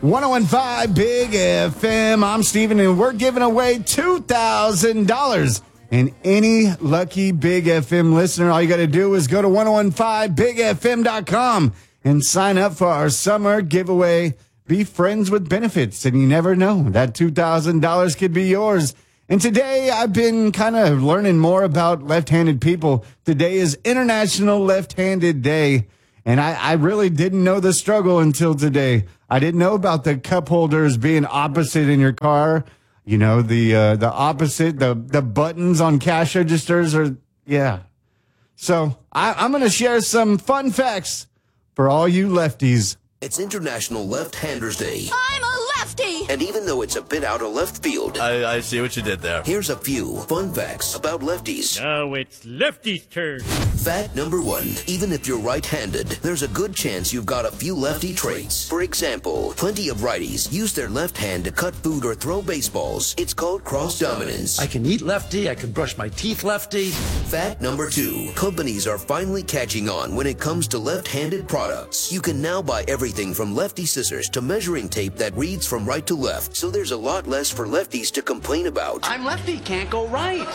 1015 Big FM. I'm Steven, and we're giving away $2,000. And any lucky Big FM listener, all you got to do is go to 1015bigfm.com and sign up for our summer giveaway. Be friends with benefits, and you never know. That $2,000 could be yours. And today I've been kind of learning more about left-handed people. Today is International Left-Handed Day. And I really didn't know the struggle until today. I didn't know about the cup holders being opposite in your car. You know, the opposite, the buttons on cash registers are, yeah. So I'm going to share some fun facts for all you lefties. It's International Left-Handers Day. I'm a lefty! And even though it's a bit out of left field, I see what you did there. Here's a few fun facts about lefties. Now it's Lefty's turn. Fact number 1. Even if you're right-handed, there's a good chance you've got a few lefty traits. For example, plenty of righties use their left hand to cut food or throw baseballs. It's called cross-dominance. I can eat lefty, I can brush my teeth lefty. Fact number 2. Companies are finally catching on when it comes to left-handed products. You can now buy everything from lefty scissors to measuring tape that reads from right to left, so there's a lot less for lefties to complain about. I'm lefty, can't go right.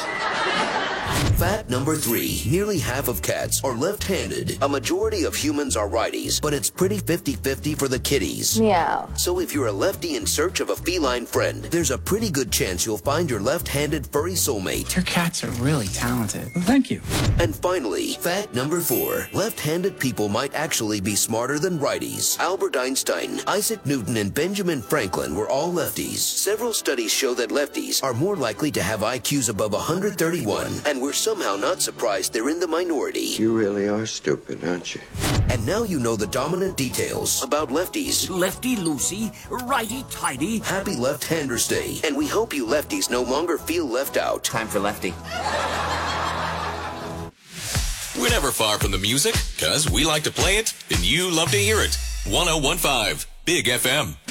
Fact number 3. Nearly half of cats are left-handed. A majority of humans are righties, but it's pretty 50-50 for the kitties. Meow. So if you're a lefty in search of a feline friend, there's a pretty good chance you'll find your left-handed furry soulmate. Your cats are really talented. Well, thank you. And finally, fact number 4. Left-handed people might actually be smarter than righties. Albert Einstein, Isaac Newton, and Benjamin Franklin were all lefties. Several studies show that lefties are more likely to have IQs above 131, and we're somehow not surprised they're in the minority. You really are stupid, aren't you? And now you know the dominant details about lefties. Lefty-loosey, righty-tighty. Happy Left-Handers Day, and we hope you lefties no longer feel left out. Time for Lefty. We're never far from the music, because we like to play it, and you love to hear it. 1015 Big FM.